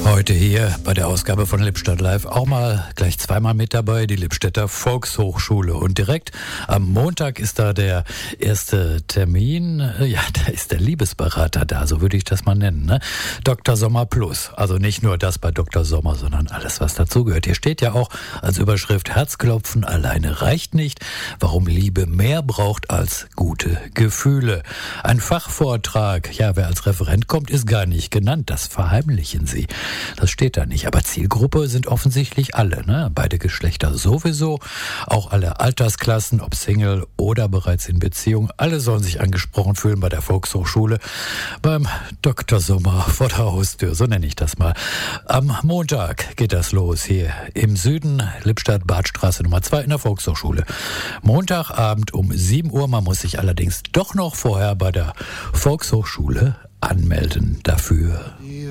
Heute hier bei der Ausgabe von Lippstadt Live auch mal gleich zweimal mit dabei, die Lippstädter Volkshochschule. Und direkt am Montag ist da der erste Termin. Ja, da ist der Liebesberater da, so würde ich das mal nennen, ne? Dr. Sommer Plus. Also nicht nur das bei Dr. Sommer, sondern alles, was dazugehört. Hier steht ja auch als Überschrift: Herzklopfen alleine reicht nicht. Warum Liebe mehr braucht als gute Gefühle. Ein Fachvortrag. Ja, wer als Referent kommt, ist gar nicht genannt. Das verheimlichen sie. Das steht da nicht. Aber Zielgruppe sind offensichtlich alle, ne? Beide Geschlechter sowieso. Auch alle Altersklassen, ob Single oder bereits in Beziehung. Alle sollen sich angesprochen fühlen bei der Volkshochschule. Beim Dr. Sommer vor der Haustür, so nenne ich das mal. Am Montag geht das los hier im Süden, Lippstadt-Badstraße Nummer 2 in der Volkshochschule. Montagabend um 7 Uhr. Man muss sich allerdings doch noch vorher bei der Volkshochschule anmelden dafür.